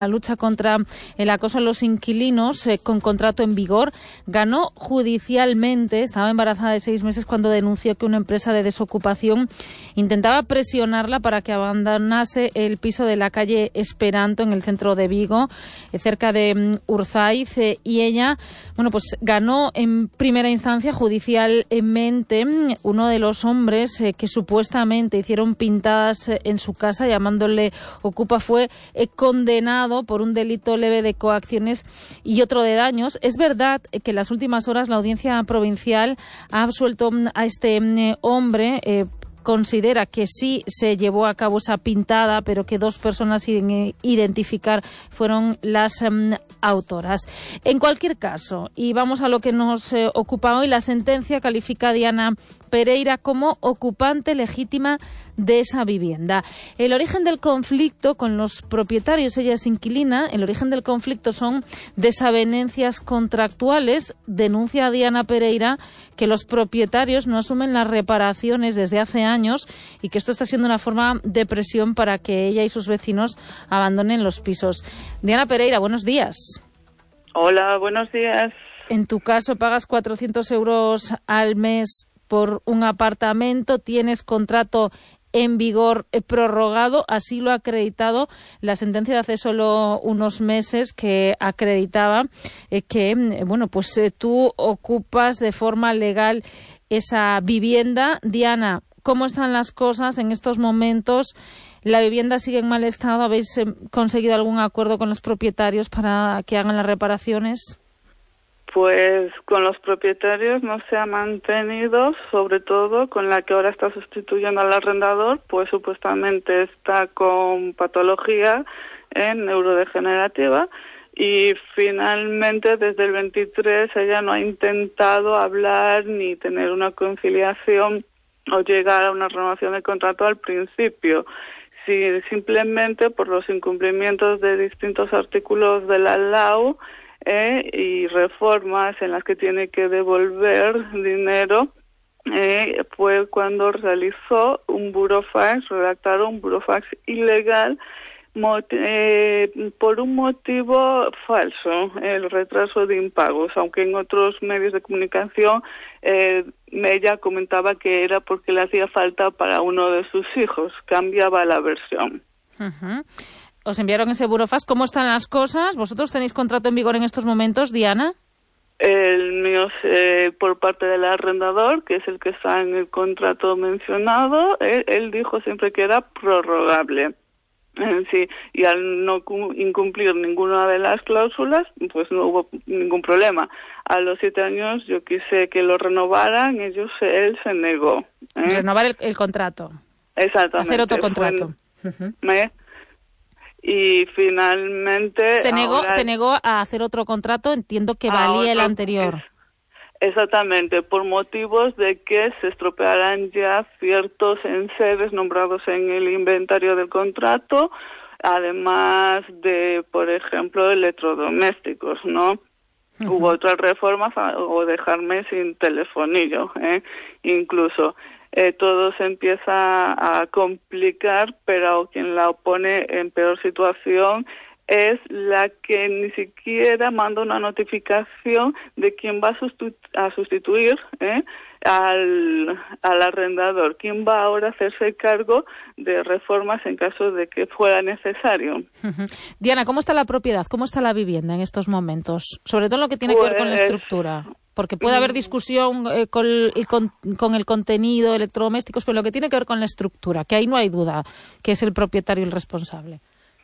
La lucha contra el acoso a los inquilinos con contrato en vigor ganó judicialmente. Estaba embarazada de 6 meses cuando denunció que una empresa de desocupación intentaba presionarla para que abandonase el piso de la calle Esperanto en el centro de Vigo, cerca de Urzaiz, y ella, pues ganó en primera instancia judicialmente. Uno de los hombres que supuestamente hicieron pintadas en su casa llamándole ocupa fue condenado por un delito leve de coacciones y otro de daños. Es verdad que en las últimas horas la Audiencia Provincial ha absuelto a este hombre. Considera que sí se llevó a cabo esa pintada, pero que 2 personas sin identificar fueron las autoras. En cualquier caso, y vamos a lo que nos ocupa hoy, la sentencia califica a Diana Pereira como ocupante legítima de esa vivienda. El origen del conflicto con los propietarios, ella es inquilina, el origen del conflicto son desavenencias contractuales. Denuncia a Diana Pereira que los propietarios no asumen las reparaciones desde hace años y que esto está siendo una forma de presión para que ella y sus vecinos abandonen los pisos. Diana Pereira, buenos días. Hola, buenos días. En tu caso pagas 400 euros al mes por un apartamento, tienes contrato en vigor prorrogado, así lo ha acreditado la sentencia de hace solo unos meses, que acreditaba que tú ocupas de forma legal esa vivienda. Diana, ¿cómo están las cosas en estos momentos? ¿La vivienda sigue en mal estado? ¿Habéis conseguido algún acuerdo con los propietarios para que hagan las reparaciones? Pues con los propietarios no se ha mantenido, sobre todo con la que ahora está sustituyendo al arrendador, pues supuestamente está con patología neurodegenerativa y finalmente desde el 23 ella no ha intentado hablar ni tener una conciliación o llegar a una renovación de contrato al principio. Sí, simplemente por los incumplimientos de distintos artículos de la LAU y reformas en las que tiene que devolver dinero, fue cuando realizó redactaron un burofax ilegal por un motivo falso, el retraso de impagos, aunque en otros medios de comunicación ella comentaba que era porque le hacía falta para uno de sus hijos, cambiaba la versión. Uh-huh. Os enviaron ese burofax. ¿Cómo están las cosas? ¿Vosotros tenéis contrato en vigor en estos momentos, Diana? El mío por parte del arrendador, que es el que está en el contrato mencionado, él dijo siempre que era prorrogable. Sí, y al no incumplir ninguna de las cláusulas, pues no hubo ningún problema. A los 7 años yo quise que lo renovaran, él se negó. Renovar el contrato. Exactamente. Hacer otro contrato. Y finalmente se negó a hacer otro contrato. Entiendo que valía el anterior. Exactamente, por motivos de que se estropearan ya ciertos enseres nombrados en el inventario del contrato, además de, por ejemplo, electrodomésticos, ¿no? Uh-huh. Hubo otras reformas o dejarme sin telefonillo, incluso. Todo se empieza a complicar, pero quien la pone en peor situación es la que ni siquiera manda una notificación de quién va a sustituir al arrendador, quién va ahora a hacerse cargo de reformas en caso de que fuera necesario. Uh-huh. Diana, ¿cómo está la propiedad? ¿Cómo está la vivienda en estos momentos? Sobre todo lo que tiene que ver con la estructura. Porque puede haber discusión con el contenido, electrodomésticos, pero lo que tiene que ver con la estructura, que ahí no hay duda que es el propietario el responsable.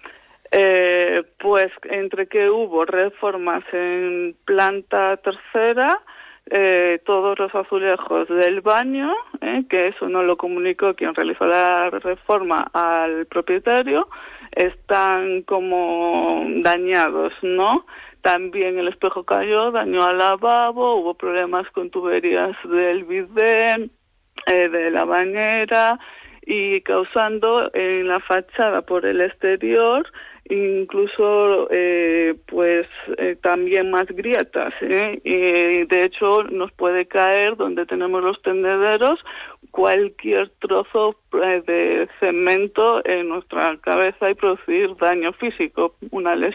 Pues entre que hubo reformas en planta tercera, todos los azulejos del baño, que eso no lo comunicó quien realizó la reforma al propietario, están como dañados, ¿no? También el espejo cayó, dañó al lavabo, hubo problemas con tuberías del bidé, de la bañera, y causando en la fachada por el exterior incluso también más grietas, y de hecho nos puede caer donde tenemos los tendederos cualquier trozo de cemento en nuestra cabeza y producir daño físico, una lesión.